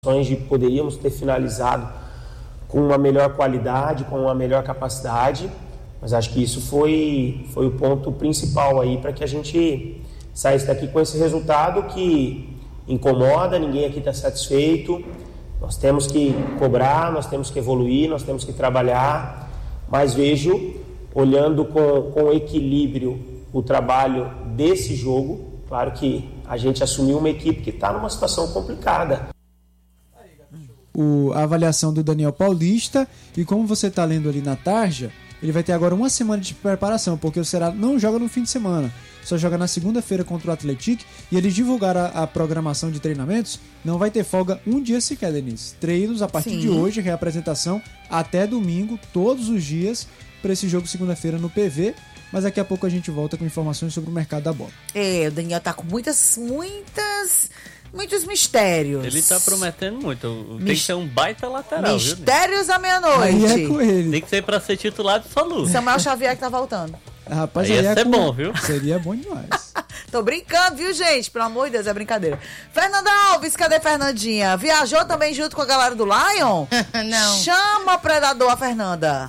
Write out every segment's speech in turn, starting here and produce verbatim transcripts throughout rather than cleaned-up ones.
de poderíamos ter finalizado com uma melhor qualidade, com uma melhor capacidade, mas acho que isso foi, foi o ponto principal aí para que a gente saísse daqui com esse resultado que incomoda, ninguém aqui está satisfeito. Nós temos que cobrar, nós temos que evoluir, nós temos que trabalhar, mas vejo, olhando com, com equilíbrio o trabalho desse jogo, claro que a gente assumiu uma equipe que está numa situação complicada. O, a avaliação do Daniel Paulista, e como você está lendo ali na tarja, ele vai ter agora uma semana de preparação, porque o Ceará não joga no fim de semana, só joga na segunda-feira contra o Atlético, e eles divulgaram a, a programação de treinamentos, não vai ter folga um dia sequer, Denise. Treinos a partir Sim. de hoje, reapresentação até domingo, todos os dias, para esse jogo segunda-feira no P V, mas daqui a pouco a gente volta com informações sobre o mercado da bola. É, o Daniel tá com muitas, muitas... Muitos mistérios. Ele tá prometendo muito. Tem Mis... que ser um baita lateral, Mistérios viu? à meia-noite. Aí é com ele. Tem que ser pra ser titular de solu. Samuel Xavier que tá voltando. Rapaz, aí ia é ser com... bom, viu? Seria bom demais. Tô brincando, viu, gente? Pelo amor de Deus, é brincadeira. Fernanda Alves, cadê Fernandinha? Viajou também junto com a galera do Lion? Não. Chama o predador, a Fernanda.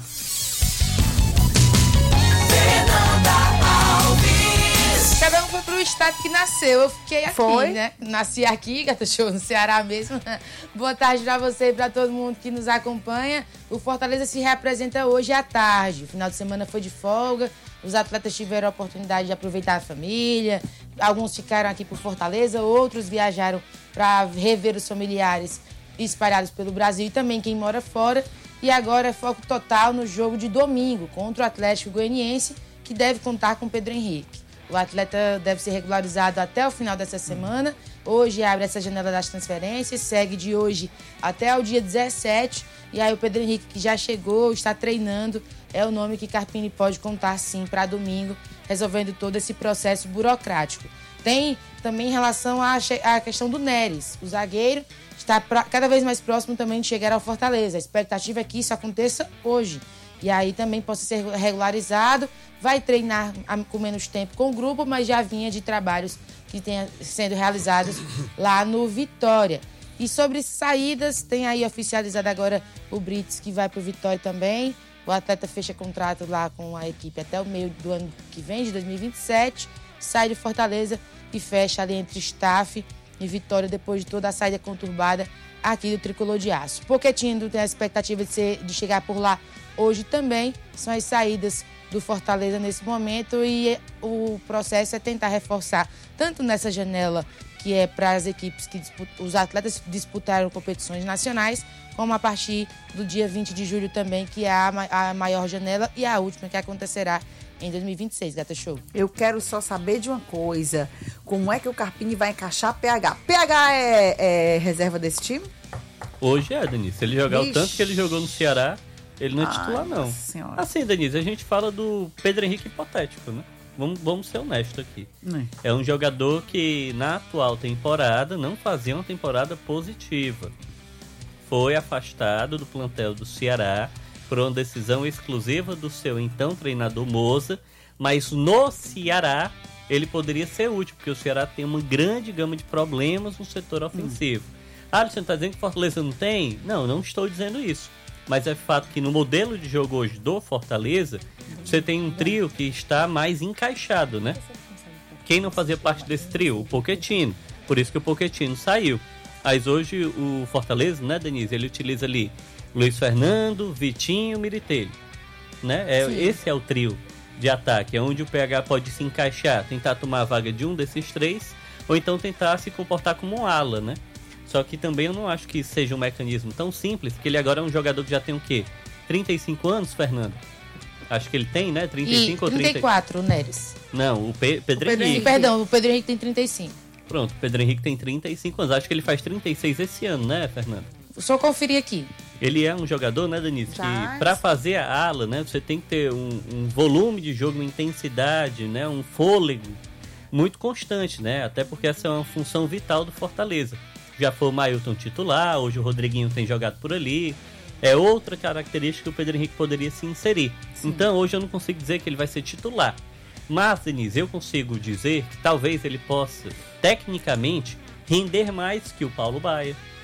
Cada um foi pro estado que nasceu. Eu fiquei aqui, foi? né? Nasci aqui, Gata Show, no Ceará mesmo. Boa tarde pra você e pra todo mundo que nos acompanha. O Fortaleza se reapresenta hoje à tarde. O final de semana foi de folga. Os atletas tiveram a oportunidade de aproveitar a família. Alguns ficaram aqui por Fortaleza, outros viajaram para rever os familiares espalhados pelo Brasil e também quem mora fora. E agora é foco total no jogo de domingo contra o Atlético Goianiense, que deve contar com Pedro Henrique. O atleta deve ser regularizado até o final dessa semana. Hoje abre essa janela das transferências, segue de hoje até o dia dezessete. E aí o Pedro Henrique, que já chegou, está treinando, é o nome que Carpini pode contar sim para domingo, resolvendo todo esse processo burocrático. Tem também em relação à, à questão do Neres. O zagueiro está pra, cada vez mais próximo também de chegar ao Fortaleza. A expectativa é que isso aconteça hoje. E aí também possa ser regularizado. Vai treinar com menos tempo com o grupo, mas já vinha de trabalhos que tenha sendo realizados lá no Vitória. E sobre saídas, tem aí oficializado agora o Brits, que vai para o Vitória também. O atleta fecha contrato lá com a equipe até o meio do ano que vem, de dois mil e vinte e sete. Sai de Fortaleza e fecha ali entre staff e Vitória, depois de toda a saída conturbada aqui do Tricolor de Aço. Pochettino tem a expectativa de, ser, de chegar por lá hoje também. São as saídas do Fortaleza nesse momento e o processo é tentar reforçar tanto nessa janela que é para as equipes que disputam, os atletas que disputaram competições nacionais, como a partir do dia vinte de julho também, que é a, a maior janela e a última que acontecerá em dois mil e vinte e seis, Gata Show. Eu quero só saber de uma coisa, como é que o Carpini vai encaixar P H? P H é, é reserva desse time? Hoje é, Denise. Se ele jogar Vixe. o tanto que ele jogou no Ceará, ele não é titular, Ai, não. Senhora. Assim, Denise, a gente fala do Pedro Henrique hipotético, né? Vamos, vamos ser honestos aqui. É. é um jogador que, na atual temporada, não fazia uma temporada positiva. Foi afastado do plantel do Ceará por uma decisão exclusiva do seu então treinador Moza, mas no Ceará ele poderia ser útil, porque o Ceará tem uma grande gama de problemas no setor ofensivo. Hum. Ah, você está dizendo que Fortaleza não tem? Não, não estou dizendo isso. Mas é fato que no modelo de jogo hoje do Fortaleza, você tem um trio que está mais encaixado, né? Quem não fazia parte desse trio? O Pochettino. Por isso que o Pochettino saiu. Mas hoje o Fortaleza, né, Denise? Ele utiliza ali Luiz Fernando, Vitinho, Miritelli. Né? É, esse é o trio de ataque, é onde o P H pode se encaixar, tentar tomar a vaga de um desses três, ou então tentar se comportar como um ala, né? Só que também eu não acho que seja um mecanismo tão simples, porque ele agora é um jogador que já tem o quê? trinta e cinco anos, Fernando? Acho que ele tem, né? trinta e cinco e ou trinta e quatro, o Neres. Não, o Pe- Pedro, Pedro Henrique. Perdão, o Pedro Henrique tem trinta e cinco. Pronto, o Pedro Henrique tem trinta e cinco anos. Acho que ele faz trinta e seis esse ano, né, Fernando? Só conferir aqui. Ele é um jogador, né, Denise, Já. que para fazer a ala, né, você tem que ter um, um volume de jogo, uma intensidade, né, um fôlego muito constante, né? Até porque essa é uma função vital do Fortaleza. Já foi o Mailton titular, hoje o Rodriguinho tem jogado por ali. É outra característica que o Pedro Henrique poderia se inserir. Sim. Então hoje eu não consigo dizer que ele vai ser titular. Mas, Denise, eu consigo dizer que talvez ele possa, tecnicamente, render mais que o Paulo Baia,